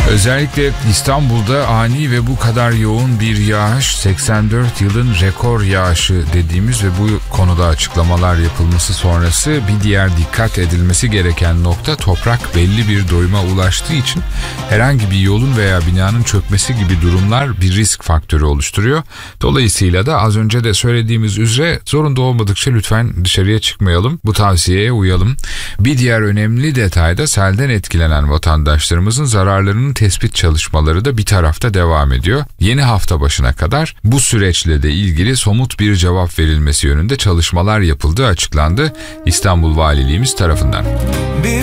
Özellikle İstanbul'da ani ve bu kadar yoğun bir yağış, 84 yılın rekor yağışı dediğimiz ve bu konuda açıklamalar yapılması sonrası bir diğer dikkat edilmesi gereken nokta, toprak belli bir doyuma ulaştığı için herhangi bir yolun veya binanın çökmesi gibi durumlar bir risk faktörü oluşturuyor. Dolayısıyla da az önce de söylediğimiz üzere zorunda olmadıkça lütfen dışarıya çıkmayalım, bu tavsiyeye uyalım. Bir diğer önemli detay da selden etkilenen vatandaşlarımızın zararlarının tespit çalışmaları da bir tarafta devam ediyor. Yeni hafta başına kadar bu süreçle de ilgili somut bir cevap verilmesi yönünde çalışmalar yapıldığı açıklandı İstanbul Valiliğimiz tarafından.